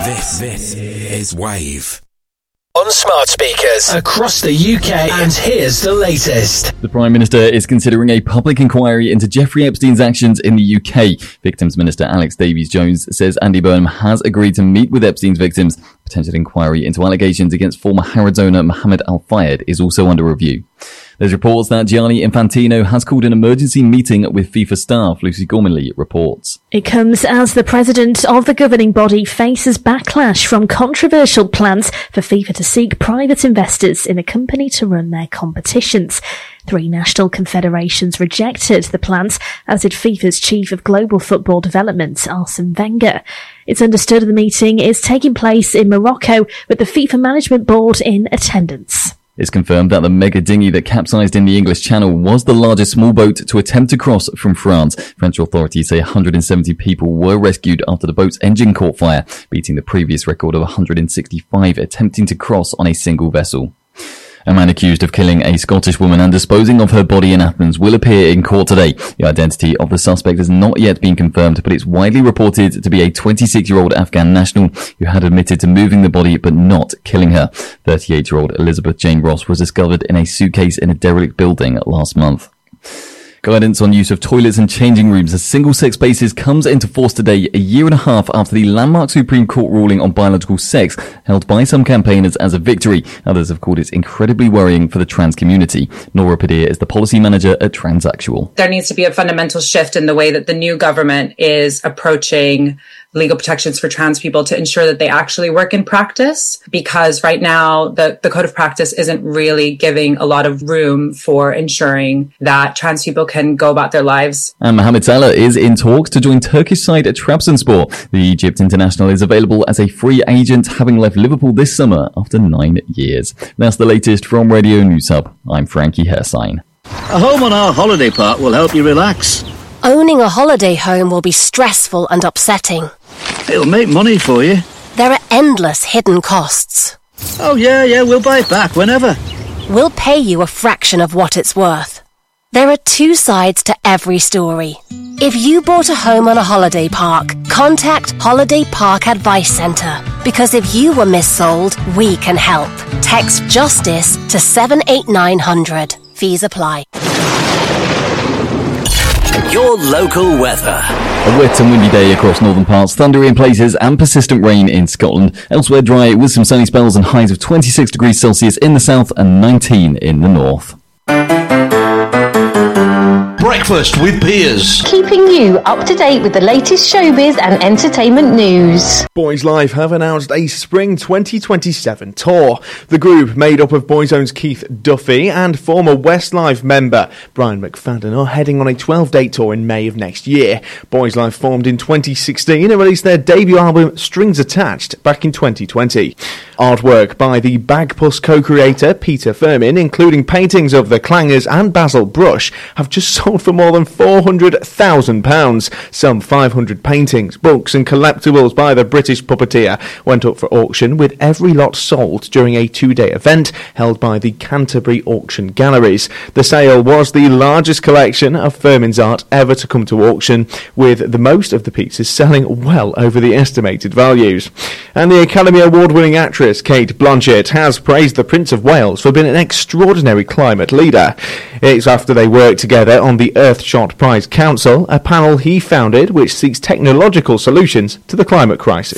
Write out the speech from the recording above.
This is Wave. On smart speakers across the UK, and here's the latest. The Prime Minister is considering a public inquiry into Jeffrey Epstein's actions in the UK. Victims Minister Alex Davies-Jones says Andy Burnham has agreed to meet with Epstein's victims. Potential inquiry into allegations against former Harrods owner Mohammed Al-Fayed is also under review. There's reports that Gianni Infantino has called an emergency meeting with FIFA staff. Lucy Gormanley reports. It comes as the president of the governing body faces backlash from controversial plans for FIFA to seek private investors in a company to run their competitions. 3 national confederations rejected the plans, as did FIFA's chief of global football development, Arsene Wenger. It's understood the meeting is taking place in Morocco, with the FIFA management board in attendance. It's confirmed that the mega dinghy that capsized in the English Channel was the largest small boat to attempt to cross from France. French authorities say 170 people were rescued after the boat's engine caught fire, beating the previous record of 165 attempting to cross on a single vessel. A man accused of killing a Scottish woman and disposing of her body in Athens will appear in court today. The identity of the suspect has not yet been confirmed, but it's widely reported to be a 26-year-old Afghan national who had admitted to moving the body but not killing her. 38-year-old Elizabeth Jane Ross was discovered in a suitcase in a derelict building last month. Guidance on use of toilets and changing rooms as single-sex spaces comes into force today, a year and a half after the landmark Supreme Court ruling on biological sex, held by some campaigners as a victory. Others have called it incredibly worrying for the trans community. Nora Padir is the policy manager at Transsexual. There needs to be a fundamental shift in the way that the new government is approaching legal protections for trans people to ensure that they actually work in practice, because right now the code of practice isn't really giving a lot of room for ensuring that trans people can go about their lives. And Mohamed Salah is in talks to join Turkish side Trabzonspor. The Egypt international is available as a free agent, having left Liverpool this summer after 9 years. That's the latest from Radio News Hub. I'm Frankie Hersign. A home on our holiday park will help you relax. Owning a holiday home will be stressful and upsetting. It'll make money for you. There are endless hidden costs. Oh yeah, we'll buy it back whenever. We'll pay you a fraction of what it's worth. There are 2 sides to every story. If you bought a home on a holiday park, contact Holiday Park Advice Centre. Because if you were missold, we can help. Text JUSTICE to 78900. Fees apply. Your local weather. A wet and windy day across northern parts, thundery in places and persistent rain in Scotland. Elsewhere dry with some sunny spells and highs of 26 degrees Celsius in the south and 19 in the north. Breakfast with Peers. Keeping you up to date with the latest showbiz and entertainment news. Boys Live have announced a Spring 2027 tour. The group, made up of Boyzone's Keith Duffy and former Westlife member Brian McFadden, are heading on a 12-date tour in May of next year. Boys Live formed in 2016 and released their debut album Strings Attached back in 2020. Artwork by the Bagpuss co-creator Peter Firmin, including paintings of the Clangers and Basil Brush, have just sold for more than £400,000. Some 500 paintings, books and collectibles by the British puppeteer went up for auction, with every lot sold during a 2-day event held by the Canterbury Auction Galleries. The sale was the largest collection of Firmin's art ever to come to auction, with the most of the pieces selling well over the estimated values. And the Academy Award-winning actress Kate Blanchett has praised the Prince of Wales for being an extraordinary climate leader. It's after they worked together on the Earthshot Prize Council, a panel he founded which seeks technological solutions to the climate crisis.